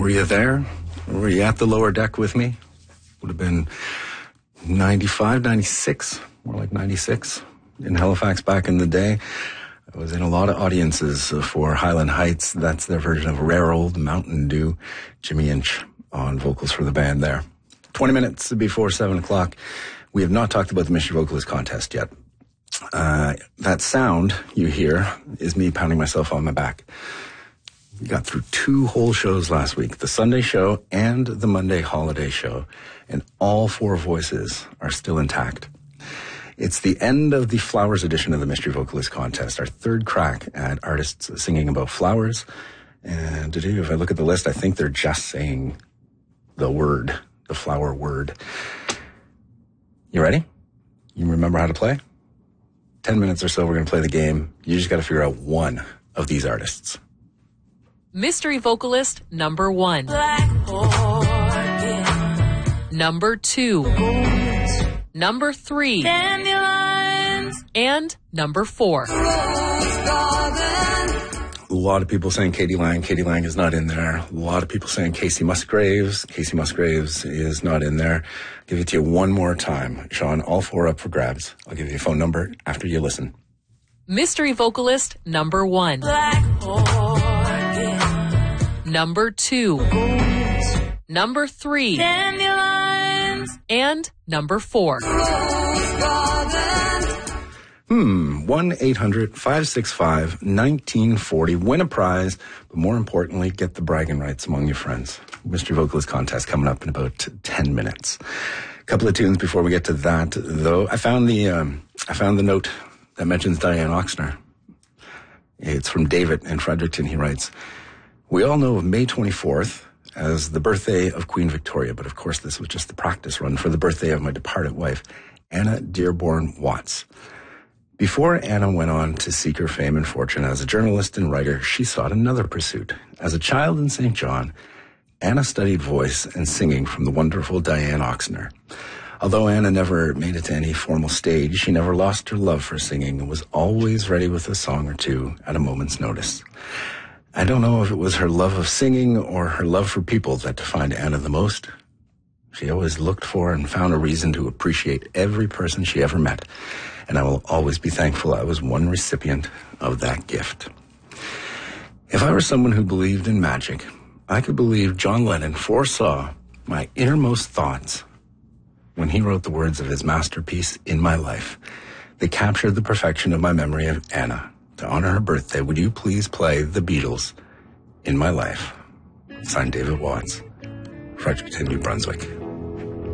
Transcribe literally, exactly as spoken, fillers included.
Were you there? Were you at the lower deck with me? Would have been ninety-five, ninety-six, more like ninety-six in Halifax back in the day. I was in a lot of audiences for Highland Heights. That's their version of Rare Old Mountain Dew. Jimmy Inch on vocals for the band there. twenty minutes before seven o'clock. We have not talked about the Mystery Vocalist Contest yet. Uh, that sound you hear is me pounding myself on my back. We got through two whole shows last week, the Sunday show and the Monday holiday show, and all four voices are still intact. It's the end of the Flowers edition of the Mystery Vocalist Contest, our third crack at artists singing about flowers. And if I look at the list, I think they're just saying the word, the flower word. You ready? You remember how to play? Ten minutes or so, we're going to play the game. You just got to figure out one of these artists. Mystery vocalist number one. Number two. Number three. And number four. A lot of people saying Katie Lang. Katie Lang is not in there. A lot of people saying Casey Musgraves. Casey Musgraves is not in there. I'll give it to you one more time. Sean, all four up for grabs. I'll give you a phone number after you listen. Mystery vocalist number one. Number two. Number three. And number four. Hmm, one eight hundred five six five one nine four zero. Win a prize, but more importantly, get the bragging rights among your friends. Mystery Vocalist Contest coming up in about ten minutes. A couple of tunes before we get to that, though. I found the um, I found the note that mentions Diane Oxner. It's from David in Fredericton. He writes, "We all know of May twenty-fourth as the birthday of Queen Victoria, but of course this was just the practice run for the birthday of my departed wife, Anna Dearborn Watts. Before Anna went on to seek her fame and fortune as a journalist and writer, she sought another pursuit. As a child in Saint John, Anna studied voice and singing from the wonderful Diane Oxner. Although Anna never made it to any formal stage, she never lost her love for singing and was always ready with a song or two at a moment's notice. I don't know if it was her love of singing or her love for people that defined Anna the most. She always looked for and found a reason to appreciate every person she ever met. And I will always be thankful I was one recipient of that gift. If I were someone who believed in magic, I could believe John Lennon foresaw my innermost thoughts when he wrote the words of his masterpiece, In My Life. They captured the perfection of my memory of Anna. To honor her birthday, would you please play the Beatles' In My Life? Signed, David Watts, Fredericton, New Brunswick."